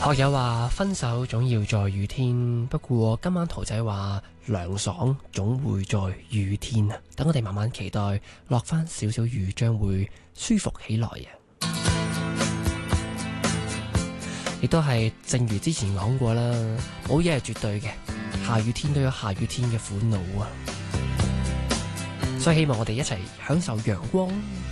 學友話分手總要在雨天，不過今晚桃仔話涼爽總會在雨天啊！等我哋慢慢期待落翻少少雨，將會舒服起來啊！亦都係正如之前講過啦，冇嘢係絕對嘅，下雨天都有下雨天嘅苦惱啊！所以希望我哋一齊享受陽光。